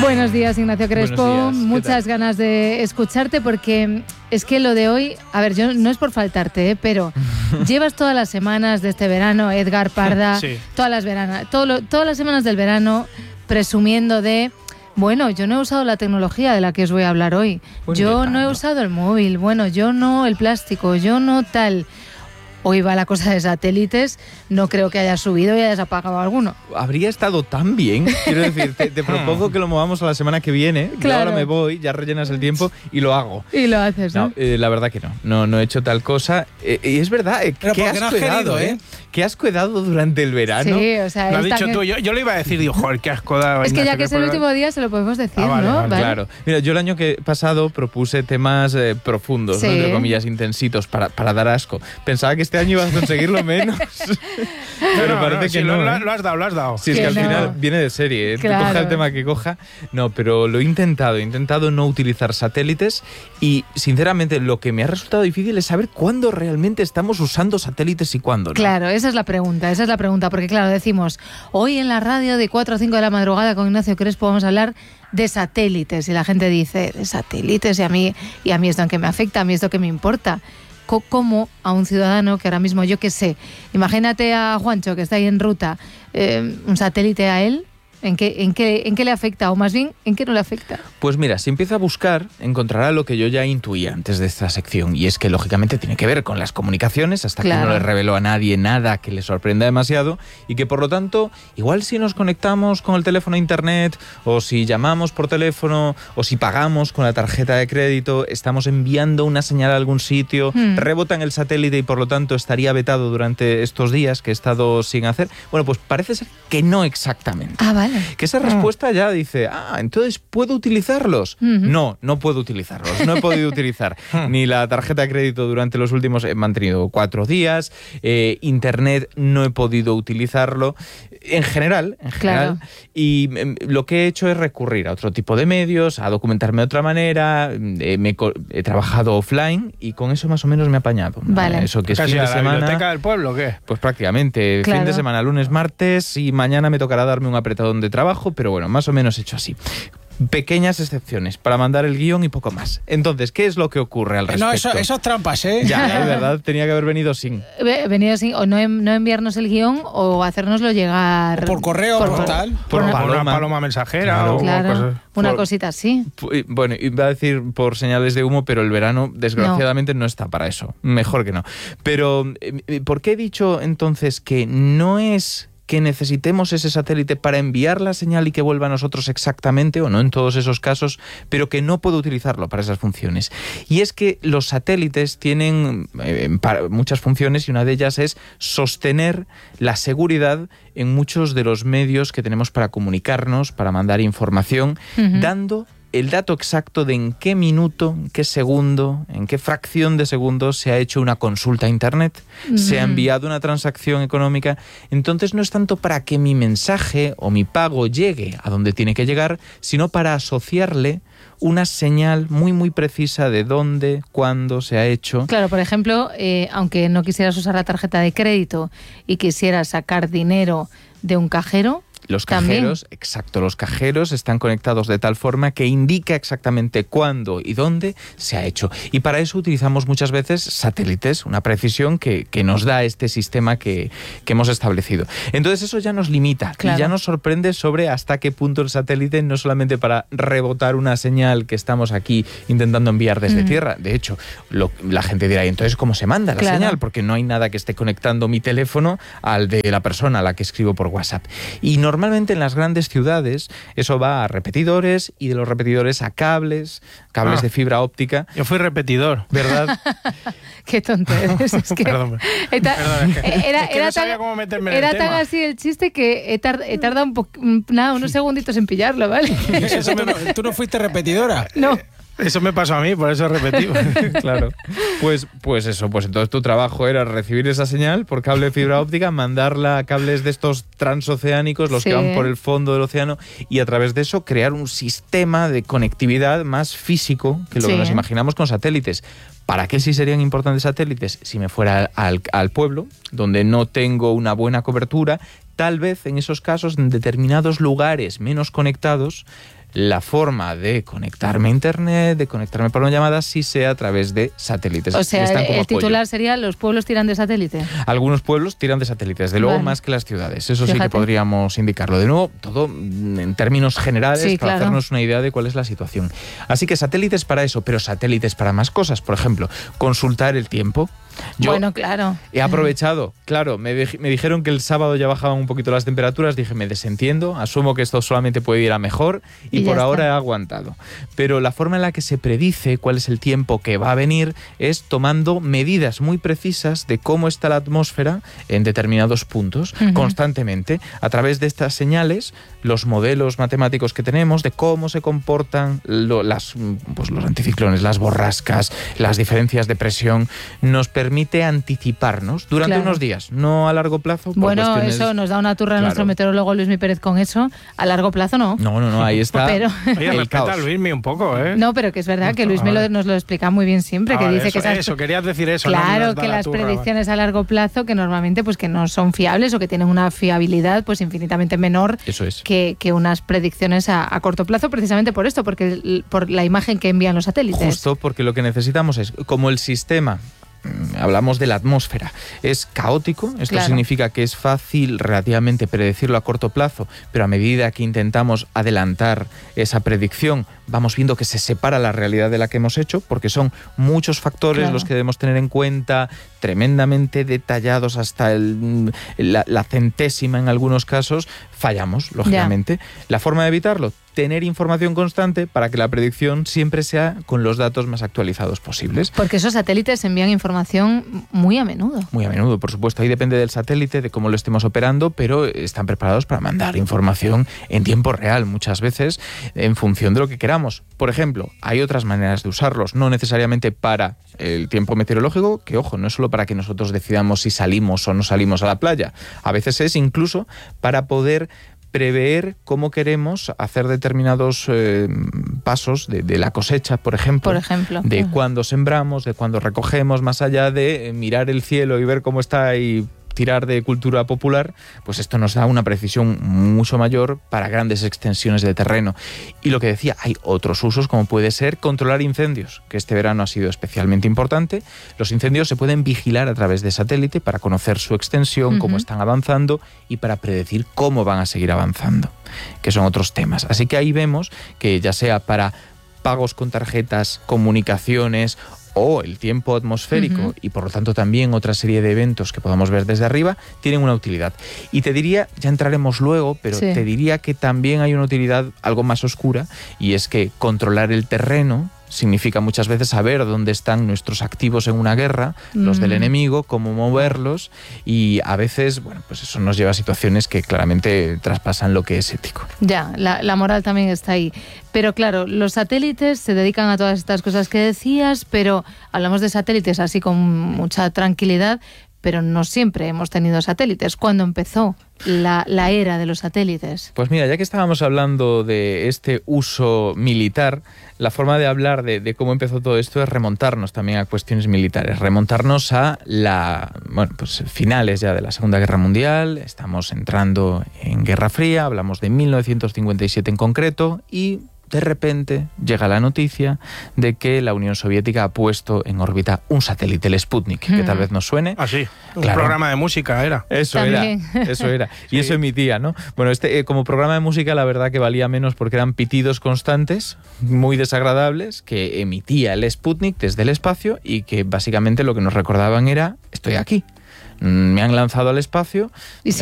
Buenos días, Ignacio Crespo. Buenos días. Muchas ganas de escucharte porque es que lo de hoy, a ver, yo no es por faltarte, pero llevas todas las semanas de este verano, Edgar Parda, Sí. todas las semanas del verano presumiendo de, bueno, yo no he usado la tecnología de la que os voy a hablar hoy. Bueno, Yo ¿qué no he tal, usado el móvil, bueno, yo no el plástico, yo no tal. Hoy va la cosa de satélites, no creo que hayas subido y hayas apagado alguno. Habría estado tan bien, quiero decir, te propongo que lo movamos a la semana que viene. Claro. Yo ahora me voy, ya rellenas el tiempo y lo hago. Y lo haces, ¿no? No, la verdad que no he hecho tal cosa. Y es verdad, Pero qué porque no has asco he dado, querido, ¿eh? Qué asco he dado durante el verano. Sí, o sea, Lo has es dicho tan- tú, yo lo iba a decir, digo, joder, qué asco da. Es que ya Ignacio, que es el último día se lo podemos decir, vale, ¿no? vale. Claro. Mira, yo el año pasado propuse temas profundos, Sí. ¿no? Entre comillas, intensitos, para dar asco. Pensaba que este año ibas a conseguirlo menos. Pero parece sí, que no. Lo has dado. Sí, es Que que al no. final viene de serie, ¿eh? Claro. Coja el tema que coja. No, pero lo he intentado no utilizar satélites y, sinceramente, lo que me ha resultado difícil es saber cuándo realmente estamos usando satélites y cuándo no. Claro, esa es la pregunta, porque claro, decimos, hoy en la radio de 4 a 5 de la madrugada con Ignacio Crespo vamos a hablar de satélites y la gente dice, de satélites y a mí esto en qué me afecta, a mí esto que me importa. Como a un ciudadano que ahora mismo, yo qué sé, imagínate a Juancho que está ahí en ruta, un satélite a él, ¿en qué le afecta? O más bien, ¿en qué no le afecta? Pues mira, si empieza a buscar, encontrará lo que yo ya intuía antes de esta sección, y es que lógicamente tiene que ver con las comunicaciones, hasta Claro. que no le reveló a nadie nada que le sorprenda demasiado, y que por lo tanto, igual si nos conectamos con el teléfono a internet, o si llamamos por teléfono, o si pagamos con la tarjeta de crédito, estamos enviando una señal a algún sitio, rebota en el satélite y por lo tanto estaría vetado durante estos días que he estado sin hacer. Bueno, pues parece ser que no exactamente. Ah, vale. Que esa respuesta ya dice, entonces ¿puedo utilizarlos? No puedo utilizarlos. No he podido utilizar ni la tarjeta de crédito durante los últimos, he mantenido 4 días, internet no he podido utilizarlo, en general. Claro. Y lo que he hecho es recurrir a otro tipo de medios, a documentarme de otra manera, he trabajado offline y con eso más o menos me he apañado. Vale. Eso que es ¿Casi fin a de la semana. biblioteca del pueblo o qué? Pues prácticamente, Claro. fin de semana, lunes, martes, y mañana me tocará darme un apretadón de trabajo, pero bueno, más o menos hecho así. Pequeñas excepciones para mandar el guión y poco más. Entonces, ¿qué es lo que ocurre al respecto? No, eso es trampas, ¿eh? Ya, es verdad, tenía que haber venido sin. Venido así, o no enviarnos el guión o hacérnoslo llegar... O por correo, postal. Por una- paloma. Una paloma mensajera Claro. o Claro, cosas. una cosita así. Bueno, iba a decir por señales de humo, pero el verano, desgraciadamente, no está para eso. Mejor que no. Pero, ¿por qué he dicho entonces que no es que necesitemos ese satélite para enviar la señal y que vuelva a nosotros exactamente, o no en todos esos casos, pero que no puedo utilizarlo para esas funciones? Y es que los satélites tienen muchas funciones y una de ellas es sostener la seguridad en muchos de los medios que tenemos para comunicarnos, para mandar información, dando el dato exacto de en qué minuto, en qué segundo, en qué fracción de segundo se ha hecho una consulta a internet, se ha enviado una transacción económica. Entonces no es tanto para que mi mensaje o mi pago llegue a donde tiene que llegar, sino para asociarle una señal muy muy precisa de dónde, cuándo se ha hecho. Claro, por ejemplo, aunque no quisieras usar la tarjeta de crédito y quisieras sacar dinero de un cajero, Los también. cajeros, exacto, los cajeros están conectados de tal forma que indica exactamente cuándo y dónde se ha hecho. Y para eso utilizamos muchas veces satélites, una precisión que nos da este sistema que hemos establecido. Entonces eso ya nos limita, Claro. y ya nos sorprende sobre hasta qué punto el satélite, no solamente para rebotar una señal que estamos aquí intentando enviar desde tierra, de hecho, la gente dirá, ¿y entonces cómo se manda la Claro. señal? Porque no hay nada que esté conectando mi teléfono al de la persona a la que escribo por WhatsApp. Y normalmente en las grandes ciudades eso va a repetidores, y de los repetidores a cables de fibra óptica, Yo fui repetidor. ¿verdad? qué tonto eres. Es que Perdón. Era, Perdón, es que era no sabía tan, cómo meterme en el era tan tema. así el chiste que he tardado unos segunditos en pillarlo, ¿vale? ¿Tú no fuiste repetidora? No. Eso me pasó a mí, por eso repetí. Claro. Pues entonces tu trabajo era recibir esa señal por cable de fibra óptica, mandarla a cables de estos transoceánicos, los Sí. que van por el fondo del océano, y a través de eso crear un sistema de conectividad más físico que lo que Sí. nos imaginamos con satélites. ¿Para qué sí serían importantes satélites? Si me fuera al pueblo, donde no tengo una buena cobertura, tal vez en esos casos, en determinados lugares menos conectados, la forma de conectarme a internet, de conectarme por una llamada, sí sea a través de satélites. O sea, Están como el apoyo. titular sería ¿los pueblos tiran de satélite? Algunos pueblos tiran de satélites, de luego Vale. más que las ciudades. Eso sí Fíjate. que podríamos indicarlo. De nuevo, todo en términos generales Sí, para claro. hacernos una idea de cuál es la situación. Así que satélites para eso, pero satélites para más cosas. Por ejemplo, consultar el tiempo. Yo Bueno, claro. he aprovechado, claro, me dijeron que el sábado ya bajaban un poquito las temperaturas, dije, me desentiendo, asumo que esto solamente puede ir a mejor y Y ya por está. ahora he aguantado. Pero la forma en la que se predice cuál es el tiempo que va a venir es tomando medidas muy precisas de cómo está la atmósfera en determinados puntos, Ujú. constantemente, a través de estas señales, los modelos matemáticos que tenemos de cómo se comportan los anticiclones, las borrascas, las diferencias de presión, nos permite anticiparnos durante Claro. unos días, no a largo plazo. por Bueno, cuestiones- eso nos da una turra a Claro. nuestro meteorólogo Luismi Pérez con eso. A largo plazo no. No, ahí está. Pero- Oye, el respeta caos. a Luismi un poco, ¿eh? No, pero que es verdad que Luismi Vale. nos lo explica muy bien siempre, que Vale, dice eso, que esas eso, querías decir eso. ¿no? Claro, Nos da que la las turra, predicciones a largo plazo, que normalmente pues que no son fiables o que tienen una fiabilidad pues infinitamente menor Eso es. que unas predicciones a corto plazo, precisamente por esto, porque por la imagen que envían los satélites. Justo porque lo que necesitamos es, como el sistema, hablamos de la atmósfera, es caótico, esto Claro. significa que es fácil relativamente predecirlo a corto plazo, pero a medida que intentamos adelantar esa predicción, vamos viendo que se separa la realidad de la que hemos hecho, porque son muchos factores Claro. los que debemos tener en cuenta, tremendamente detallados hasta la centésima en algunos casos, fallamos, lógicamente. La forma de evitarlo, tener información constante para que la predicción siempre sea con los datos más actualizados posibles. Porque esos satélites envían información muy a menudo. Muy a menudo, por supuesto. Ahí depende del satélite, de cómo lo estemos operando, pero están preparados para mandar información en tiempo real, muchas veces, en función de lo que queramos. Por ejemplo, hay otras maneras de usarlos, no necesariamente para el tiempo meteorológico, que ojo, no es solo para que nosotros decidamos si salimos o no salimos a la playa. A veces es incluso para poder prever cómo queremos hacer determinados pasos de la cosecha, por ejemplo. De cuándo sembramos, de cuándo recogemos, más allá de mirar el cielo y ver cómo está y tirar de cultura popular, pues esto nos da una precisión mucho mayor para grandes extensiones de terreno. Y lo que decía, hay otros usos como puede ser controlar incendios, que este verano ha sido especialmente importante. Los incendios se pueden vigilar a través de satélite para conocer su extensión, cómo están avanzando y para predecir cómo van a seguir avanzando, que son otros temas. Así que ahí vemos que ya sea para pagos con tarjetas, comunicaciones o el tiempo atmosférico y por lo tanto también otra serie de eventos que podamos ver desde arriba, tienen una utilidad. Y te diría, ya entraremos luego, pero te diría que también hay una utilidad algo más oscura, y es que controlar el terreno significa muchas veces saber dónde están nuestros activos en una guerra, los del enemigo, cómo moverlos, y a veces, bueno, pues eso nos lleva a situaciones que claramente traspasan lo que es ético. Ya, la moral también está ahí. Pero claro, los satélites se dedican a todas estas cosas que decías, pero hablamos de satélites así con mucha tranquilidad, pero no siempre hemos tenido satélites. ¿Cuándo empezó la era de los satélites? Pues mira, ya que estábamos hablando de este uso militar, la forma de hablar de cómo empezó todo esto es remontarnos también a cuestiones militares, remontarnos a pues finales ya de la Segunda Guerra Mundial. Estamos entrando en Guerra Fría, hablamos de 1957 en concreto, y de repente llega la noticia de que la Unión Soviética ha puesto en órbita un satélite, el Sputnik, que tal vez nos suene. Ah, sí. Un Claro. programa de música era. Eso También. era. Y Sí. eso emitía, ¿no? Bueno, como programa de música, la verdad que valía menos porque eran pitidos constantes, muy desagradables, que emitía el Sputnik desde el espacio y que básicamente lo que nos recordaban era: estoy aquí. Me han lanzado al espacio. Y